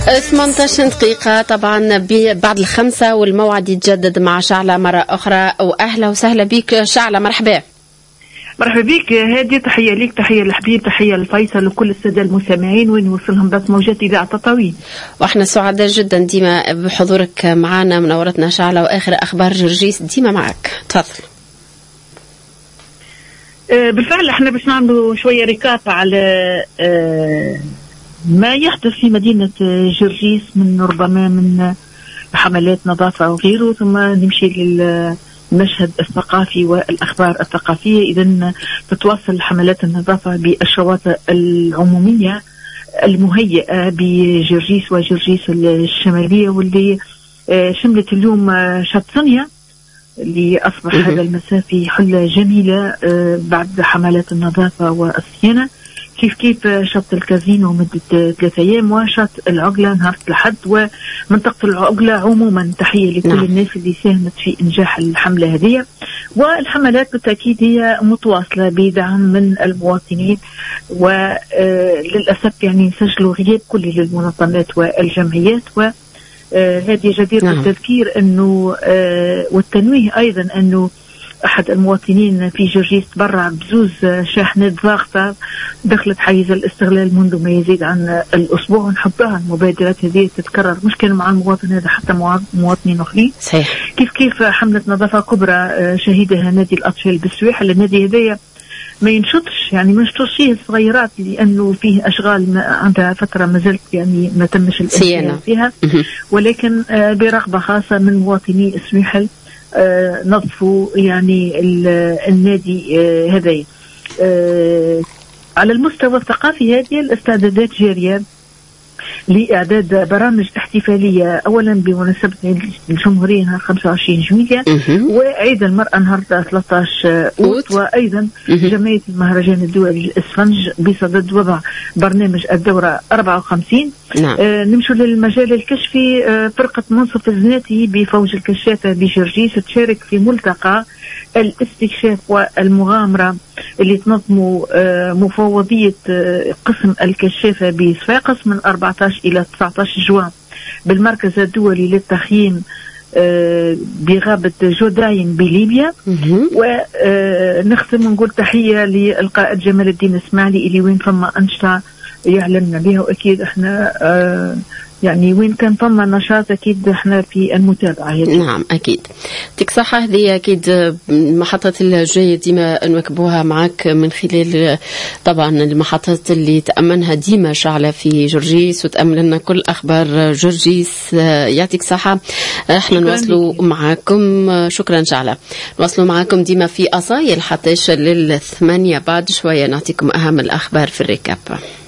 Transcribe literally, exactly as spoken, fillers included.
ثمانية عشر دقيقة طبعا بعد الخمسة، والموعد يتجدد مع شعلة مرة أخرى. وأهلا وسهلا بك شعلة، مرحبا. مرحبا بك هادي، تحية ليك، تحية للحبيب، تحية لفيصل وكل السادة المستمعين وين وصلهم بس موجات إذاعة تطاوين. واحنا سعداء جدا ديما بحضورك معنا، منورتنا شعلة. وآخر أخبار جرجيس ديما معك، تفضل. آه بالفعل احنا باش نعملوا شوية ريكاب على آه ما يحدث في مدينة جرجيس من ربما من حملات نظافة وغيره، ثم نمشي للمشهد الثقافي والأخبار الثقافية. إذن تتواصل حملات النظافة بالشواطئ العمومية المهيئة بجرجيس وجرجيس الشمالية، واللي شملت اليوم شط صنيا اللي أصبح هذا المساء في حلة جميلة بعد حملات النظافة والصيانة. كيف كيف شط الكازينو مدة ثلاثة أيام، وشط العقلة نهار الأحد، ومنطقة العقلة عموما. تحية لكل نعم. الناس اللي ساهمت في إنجاح الحملة هذه. والحملات بالتأكيد هي متواصلة بدعم من المواطنين، وللأسف يعني نسجلوا غياب كلي للمنظمات والجمعيات، وهذه جدير نعم. بالتذكير أنه والتنويه أيضا أنه أحد المواطنين في جرجيس تبرع بزوز شاحنات ضاغطة دخلت حيز الاستغلال منذ ما يزيد عن الأسبوع، ونحبها المبادرات هذه تتكرر، مش كان مع المواطن هذا حتى مع مواطنين آخرين. كيف كيف حملة نظافة كبرى شهدها نادي الأطفال بالسويحة. النادي هذايا ما ينشطش، يعني ما ينشطش فيه الصغيرات لأنه فيه أشغال عندها فترة ما زالت يعني ما تمش الانتهاء فيها، ولكن برغبة خاصة من مواطني السويحل آه نظفوا يعني النادي آه هذا. آه على المستوى الثقافي هذه الاستعدادات جارية لإعداد برامج احتفالية، أولا بمناسبة عيد الجمهورية نهار خمسة وعشرين جويلية، وعيد المرأة نهار ثلاثة عشر أوت، وأيضا جمعية المهرجان الدولي للإسفنج بصدد وضع برنامج الدورة أربعة وخمسين. نعم. آه نمشوا للمجال الكشفي. آه فرقة منصف الزناتي بفوج الكشافة بجرجيس تشارك في ملتقى الاستكشاف والمغامرة اللي تنظموا آه مفوضية آه قسم الكشافة بصفاقس من أربعة عشر إلى تسعة عشر جوان بالمركز الدولي للتخييم آه بغابة جوداين بليبيا. ونختم ونقول تحية للقائد جمال الدين اسماعيلي اللي وين فما أنشطة يعلمنا بها، وأكيد احنا آه يعني وين كان فما نشاط أكيد احنا في المتابعة هذه. نعم أكيد. تك صحة هذه أكيد المحطات الجاية ديما نواكبوها معك من خلال طبعا المحطات اللي تأمنها ديما شعلة في جرجيس وتأمن لنا كل أخبار جرجيس. يعطيك صحة. احنا نواصلوا معاكم. شكرا شعلة. نواصلوا معاكم ديما في أصايل حتى للثمانية بعد شوية نعطيكم أهم الأخبار في الركاب.